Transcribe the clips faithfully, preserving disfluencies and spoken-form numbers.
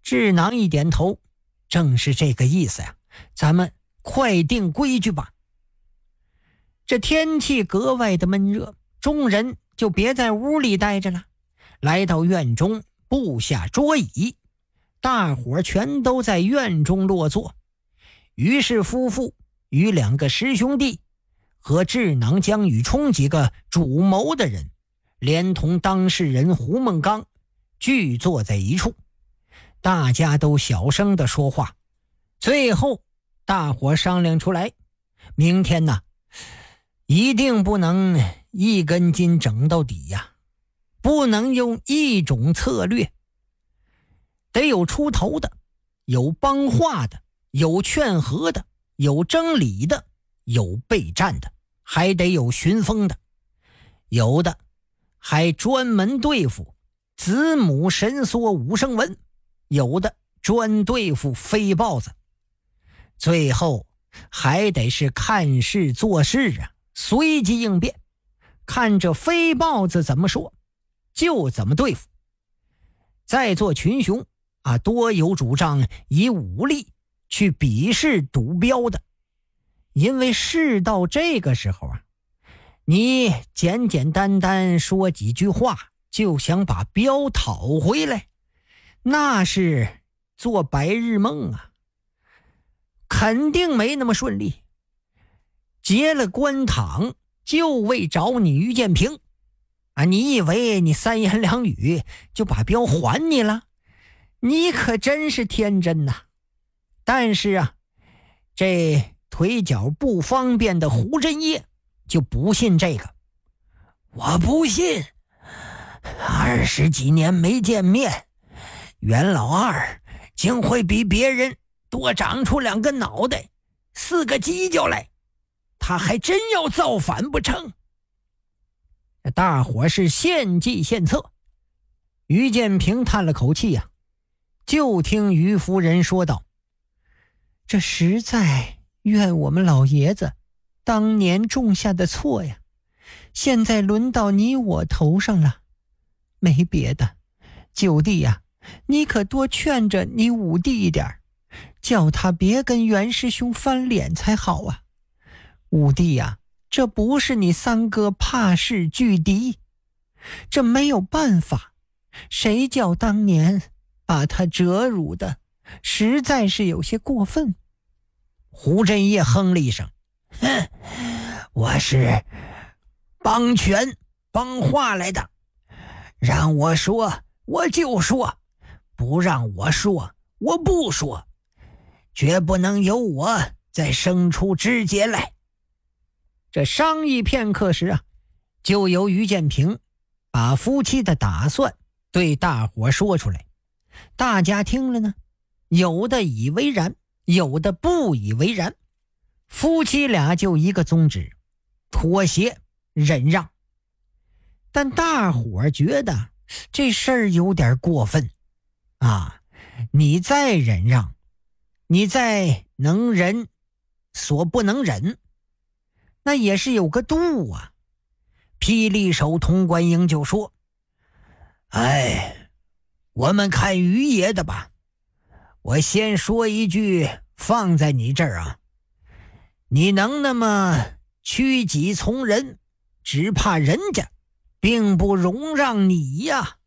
智囊一点头，正是这个意思呀，咱们快定规矩吧。这天气格外的闷热，众人就别在屋里待着了，来到院中布下桌椅，大伙全都在院中落座。于是夫妇与两个师兄弟和智囊江宇冲几个主谋的人，连同当事人胡梦刚聚坐在一处，大家都小声地说话。最后大伙商量出来，明天呢一定不能一根筋整到底呀，不能用一种策略，得有出头的，有帮话的，有劝和的，有争理的，有备战的，还得有寻风的，有的还专门对付子母神梭武圣文，有的专对付飞豹子，最后还得是看事做事啊，随机应变，看这飞豹子怎么说就怎么对付。在座群雄啊，多有主张以武力去比试赌镖的，因为事到这个时候啊，你简简单单说几句话就想把镖讨回来，那是做白日梦啊，肯定没那么顺利。结了官场就为找你于建平啊，你以为你三言两语就把镖还你了？你可真是天真呐！但是啊，这腿脚不方便的胡振业就不信这个。我不信，二十几年没见面，袁老二竟会比别人多长出两个脑袋，四个犄角来，他还真要造反不成？大伙是献计献策。于建平叹了口气呀、啊，就听于夫人说道：这实在怨我们老爷子当年种下的错呀，现在轮到你我头上了。没别的，九弟呀、啊，你可多劝着你五弟一点，叫他别跟袁师兄翻脸才好啊。五弟呀、啊，这不是你三哥怕事拒敌，这没有办法，谁叫当年把他折辱的实在是有些过分。胡振业哼了一声，哼，我是帮拳帮话来的，让我说我就说，不让我说我不说，绝不能由我再生出枝节来。这商议片刻时啊，就由于建平把夫妻的打算对大伙说出来。大家听了呢，有的以为然，有的不以为然。夫妻俩就一个宗旨，妥协忍让。但大伙觉得这事儿有点过分啊！你再忍让，你再能忍所不能忍，那也是有个度啊。霹雳手佟观音就说：哎，我们看于爷的吧。我先说一句放在你这儿啊，你能那么屈己从人，只怕人家并不容让你呀。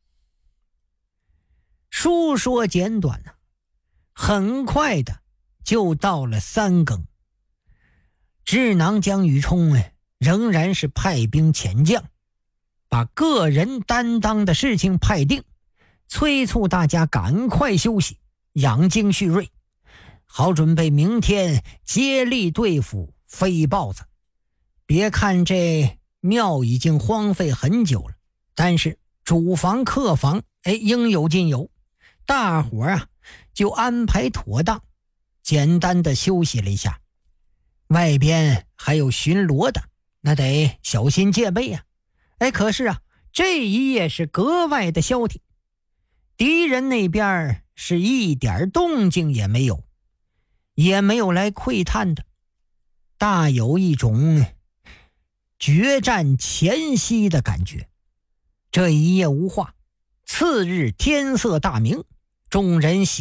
书说简短啊，很快的就到了三更。智囊江宇冲仍然是派兵遣将，把个人担当的事情派定，催促大家赶快休息，养精蓄锐，好准备明天接力对付飞豹子。别看这庙已经荒废很久了，但是主房客房哎应有尽有，大伙啊就安排妥当，简单的休息了一下。外边还有巡逻的，那得小心戒备啊。哎，可是啊，这一夜是格外的消停，敌人那边是一点动静也没有，也没有来窥探的，大有一种决战前夕的感觉。这一夜无话，次日天色大明，众人喜